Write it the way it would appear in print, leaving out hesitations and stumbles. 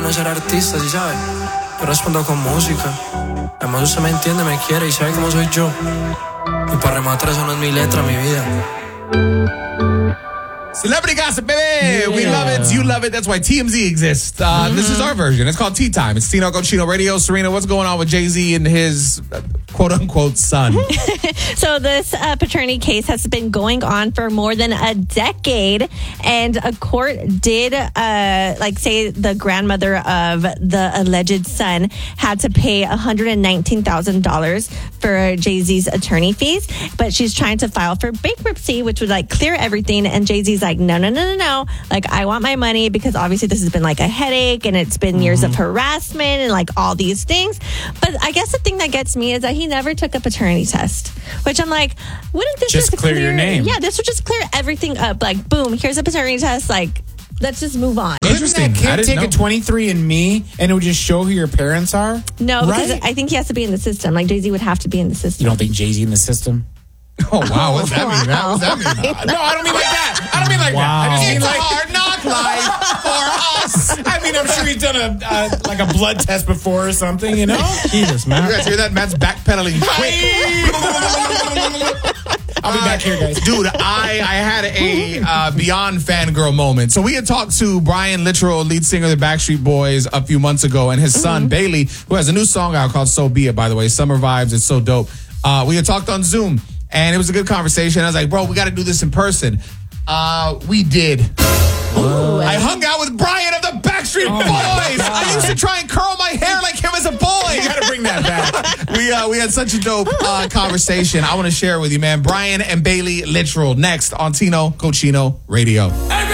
no ser artista, ¿sí sabes? Yo respondo con música. Además usted me entiende, me quiere y sabe cómo soy yo. Y para rematar, eso no es mi letra, mi vida. Celebrity gossip, baby. Yeah. We love it. You love it. That's why TMZ exists. This is our version. It's called Tea Time. It's Tino Cochino Radio. Serena, what's going on with Jay-Z and his quote-unquote son? So this paternity case has been going on for more than a decade, and a court did say the grandmother of the alleged son had to pay $119,000 for Jay-Z's attorney fees, but she's trying to file for bankruptcy, which would clear everything, and Jay-Z's like, no. I want my money because obviously this has been a headache and it's been years of harassment and all these things. But I guess the thing that gets me is that he never took a paternity test, which I'm like, wouldn't this just clear your name? Yeah, this would just clear everything up. Boom, here's a paternity test. Let's just move on. Interesting. Can't take a 23andMe and it would just show who your parents are? No, because I think he has to be in the system. Jay-Z would have to be in the system. You don't think Jay-Z in the system? Oh, wow. What's that mean? What's that mean? No, I don't mean like that. I don't mean like that. I just mean it's hard knock life for us. I mean, I'm sure he's done a blood test before or something, you know? Jesus, man. You guys hear that? Matt's backpedaling quick. I'll be back here, guys. Dude, I had a beyond fangirl moment. So we had talked to Brian Littrell, lead singer of the Backstreet Boys, a few months ago, and his son, Bailey, who has a new song out called So Be It, by the way. Summer Vibes. It's so dope. We had talked on Zoom. And it was a good conversation. I was like, bro, we got to do this in person. We did. Ooh. I hung out with Brian of the Backstreet Boys. I used to try and curl my hair like him as a boy. You got to bring that back. We had such a dope conversation. I want to share it with you, man. Brian and Bailey Littrell next on Tino Cochino Radio.